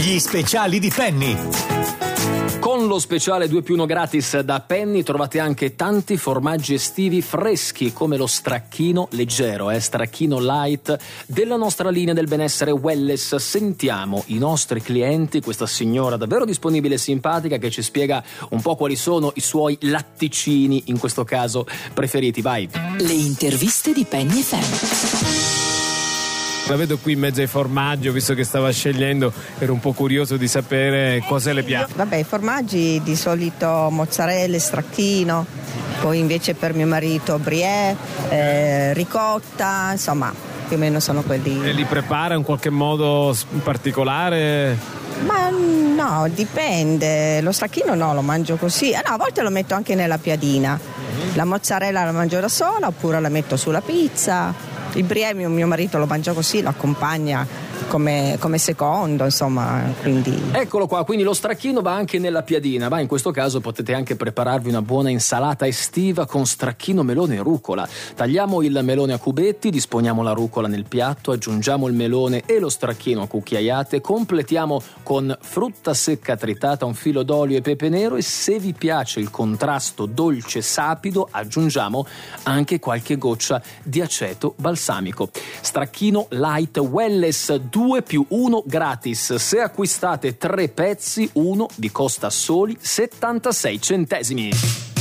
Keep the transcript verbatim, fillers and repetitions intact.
Gli speciali di Penny. Con lo speciale due più uno gratis da Penny trovate anche tanti formaggi estivi freschi come lo stracchino leggero, eh, stracchino light della nostra linea del benessere Wellness. Sentiamo i nostri clienti, questa signora davvero disponibile e simpatica che ci spiega un po' quali sono i suoi latticini, in questo caso preferiti. Vai! Le interviste di Penny F M. La vedo qui in mezzo ai formaggi, ho visto che stava scegliendo, ero un po' curioso di sapere cosa le piace. Vabbè, i formaggi di solito mozzarella, stracchino, poi invece per mio marito brie, eh, ricotta, insomma più o meno sono quelli. E li prepara in qualche modo particolare? Ma no, dipende, lo stracchino no, lo mangio così, ah, no, a volte lo metto anche nella piadina, la mozzarella la mangio da sola oppure la metto sulla pizza. Il brie mio, mio marito lo mangia così, lo accompagna come, come secondo, insomma, quindi... Eccolo qua, quindi lo stracchino va anche nella piadina, ma in questo caso potete anche prepararvi una buona insalata estiva con stracchino, melone e rucola. Tagliamo il melone a cubetti, disponiamo la rucola nel piatto, aggiungiamo il melone e lo stracchino a cucchiaiate, completiamo con frutta secca tritata, un filo d'olio e pepe nero, e se vi piace il contrasto dolce sapido aggiungiamo anche qualche goccia di aceto balsamico. Stracchino light Wellness due più uno gratis. Se acquistate tre pezzi, uno vi costa soli settantasei centesimi.